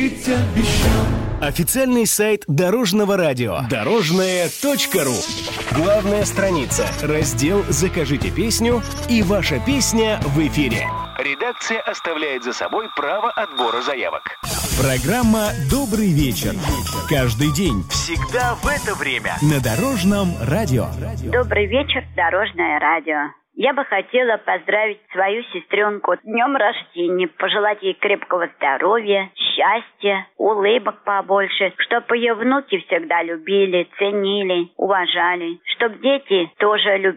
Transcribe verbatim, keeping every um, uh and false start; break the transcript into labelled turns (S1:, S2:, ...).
S1: ведь обещал.
S2: Официальный сайт Дорожного радио. Дорожное точка ру. Главная страница. Раздел «Закажите песню» и ваша песня в эфире. Редакция оставляет за собой право отбора заявок. Программа «Добрый вечер». Каждый день. Всегда в это время. На Дорожном радио.
S3: Добрый вечер, Дорожное радио. Я бы хотела поздравить свою сестренку с днем рождения, пожелать ей крепкого здоровья, счастья, улыбок побольше, чтобы ее внуки всегда любили, ценили, уважали, чтобы дети тоже любили.